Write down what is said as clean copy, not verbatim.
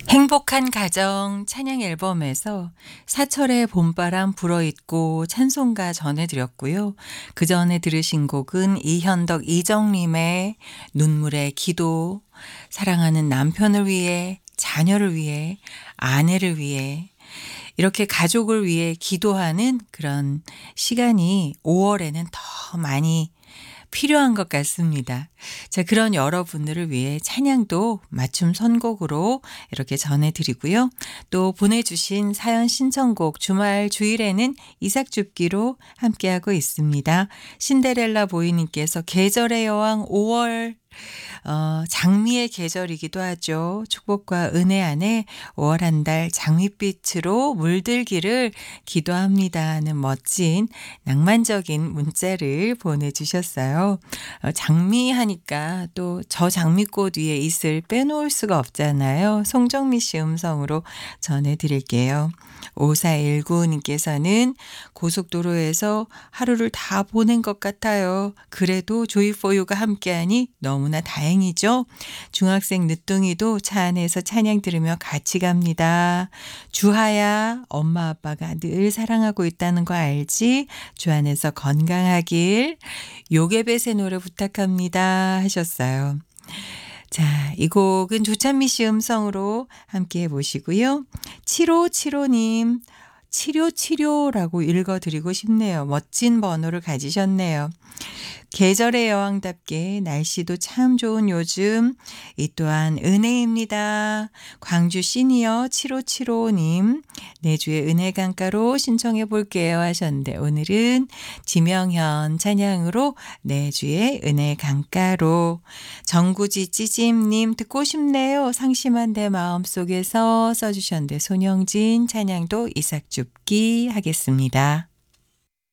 행복한 가정 찬양 앨범에서 사철의 봄바람 불어있고 찬송가 전해드렸고요. 그 전에 들으신 곡은 이현덕 이정림의 눈물의 기도, 사랑하는 남편을 위해, 자녀를 위해, 아내를 위해 이렇게 가족을 위해 기도하는 그런 시간이 5월에는 더 많이 필요한 것 같습니다. 자, 그런 여러분들을 위해 찬양도 맞춤 선곡으로 이렇게 전해드리고요. 또 보내주신 사연 신청곡 주말 주일에는 이삭줍기로 함께하고 있습니다. 신데렐라 보이님께서 계절의 여왕 5월 장미의 계절이기도 하죠. 축복과 은혜 안에 5월 한 달 장밋빛으로 물들기를 기도합니다 하는 멋진 낭만적인 문자를 보내주셨어요. 장미 하니까 또 저 장미꽃 위에 있을 빼놓을 수가 없잖아요. 송정미 씨 음성으로 전해드릴게요. 5419님께서는 고속도로에서 하루를 다 보낸 것 같아요. 그래도 조이포유가 함께하니 너무나 다행이죠. 중학생 늦둥이도 차 안에서 찬양 들으며 같이 갑니다. 주하야, 엄마 아빠가 늘 사랑하고 있다는 거 알지? 주 안에서 건강하길. 요괴뱃의 노래 부탁합니다 하셨어요. 자, 이 곡은 조찬미 씨 음성으로 함께 해보시고요. 7575님, 치료라고 읽어드리고 싶네요. 멋진 번호를 가지셨네요. 계절의 여왕답게 날씨도 참 좋은 요즘 이 또한 은혜입니다. 광주 시니어 7575님 내주의 은혜 강가로 신청해 볼게요 하셨는데 오늘은 지명현 찬양으로 내주의 은혜 강가로 정구지 찌짐님 듣고 싶네요. 상심한 내 마음속에서 써주셨는데 손영진 찬양도 이삭줍기 하겠습니다.